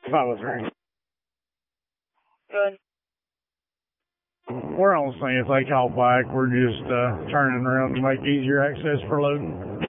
Follow through. Good. We're on scene. If they call back, we're just turning around to make easier access for loading.